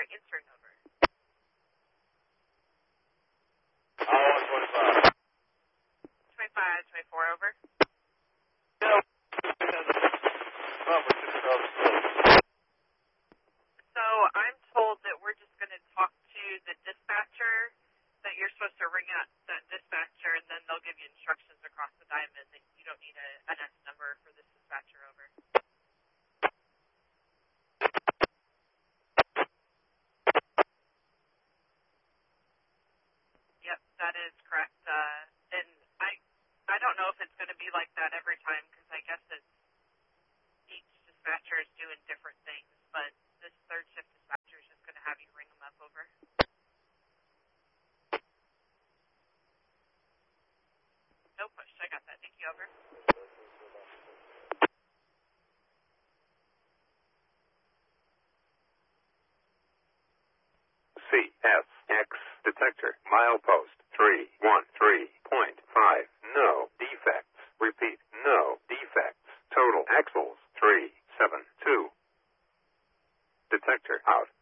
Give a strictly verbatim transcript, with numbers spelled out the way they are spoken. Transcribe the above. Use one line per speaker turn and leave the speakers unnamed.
Greg Instern, over.
Oh, twenty-five.
twenty-five, twenty-four, over.
Yeah.
So I'm told that we're just going to talk to the dispatcher, that you're supposed to ring out that dispatcher, and then they'll give you instructions across the diamond that you don't need a, an S number for this dispatcher, over. Yep, that is correct. Uh, and I I don't know if it's going to be like that every time, because I guess it's each dispatcher is doing different things, but this third shift dispatcher is just going to have you ring them up, over. No push. I got that. Thank you, over.
C S X detector milepost three one three point five. No defects. Repeat. No defects. Total axles three seven two. Detector out.